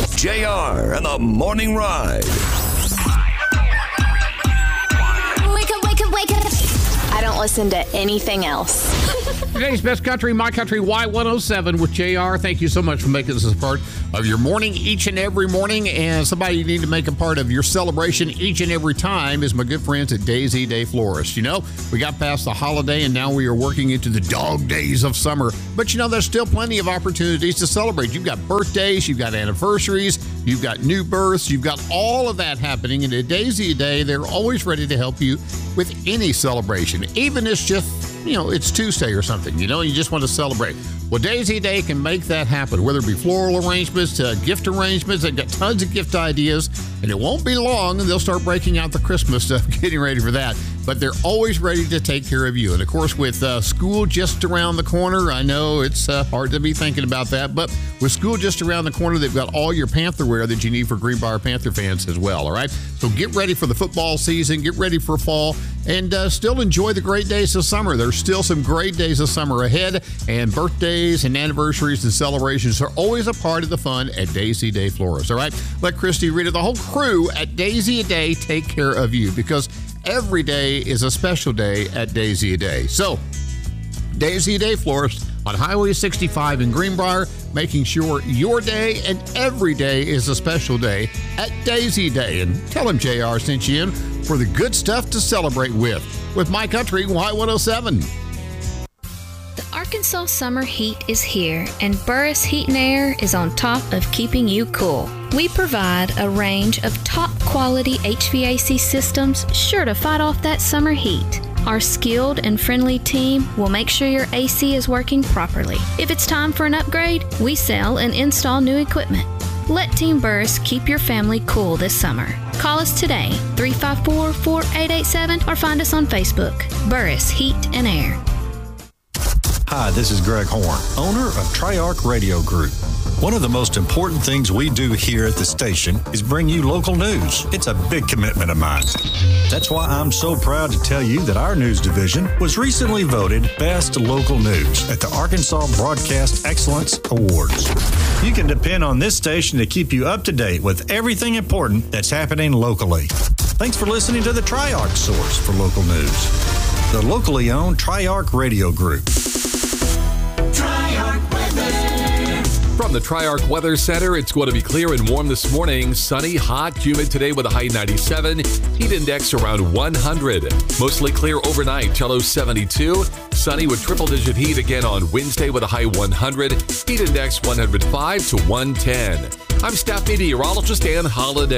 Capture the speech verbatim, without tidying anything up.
J R and the Morning Ride. Wake up, wake up, wake up. I don't listen to anything else. Today's best country, My Country Y one oh seven with J R. Thank you so much for making this a part of your morning each and every morning. And somebody you need to make a part of your celebration each and every time is my good friends at Daisy Day Florist. You know, we got past the holiday and now we are working into the dog days of summer. But you know, there's still plenty of opportunities to celebrate. You've got birthdays, you've got anniversaries, you've got new births, you've got all of that happening. And at Daisy Day, they're always ready to help you with any celebration, even if it's just, you know, it's Tuesday or something, you know, you just want to celebrate. Well, Daisy Day can make that happen, whether it be floral arrangements, uh, gift arrangements. They've got tons of gift ideas, and it won't be long, and they'll start breaking out the Christmas stuff, getting ready for that. But they're always ready to take care of you. And, of course, with uh, school just around the corner, I know it's uh, hard to be thinking about that, but with school just around the corner, they've got all your Panther wear that you need for Greenbrier Panther fans as well, all right? So get ready for the football season, get ready for fall, and uh, still enjoy the great days of summer. There's still some great days of summer ahead, and birthdays and anniversaries and celebrations are always a part of the fun at Daisy Day Florist, all right? Let Christy, Rita, the whole crew at Daisy Day take care of you, because every day is a special day at Daisy Day. So, Daisy Day Florist on Highway sixty-five in Greenbrier, making sure your day and every day is a special day at Daisy Day. And tell them J R sent you in for the good stuff to celebrate with, with My Country Y one oh seven. The Arkansas summer heat is here, and Burris Heat and Air is on top of keeping you cool. We provide a range of top-quality H V A C systems sure to fight off that summer heat. Our skilled and friendly team will make sure your A C is working properly. If it's time for an upgrade, we sell and install new equipment. Let Team Burris keep your family cool this summer. Call us today, three five four, four eight eight seven, or find us on Facebook, Burris Heat and Air. Hi, this is Greg Horn, owner of Triarch Radio Group. One of the most important things we do here at the station is bring you local news. It's a big commitment of mine. That's why I'm so proud to tell you that our news division was recently voted Best Local News at the Arkansas Broadcast Excellence Awards. You can depend on this station to keep you up to date with everything important that's happening locally. Thanks for listening to the Triarch source for local news. The locally owned Triarch Radio Group. From the Triarch Weather Center, it's going to be clear and warm this morning. Sunny, hot, humid today with a high ninety-seven. Heat index around one hundred. Mostly clear overnight, low seventy-two. Sunny with triple-digit heat again on Wednesday with a high one hundred. Heat index one hundred five to one ten. I'm staff meteorologist Ann Holiday.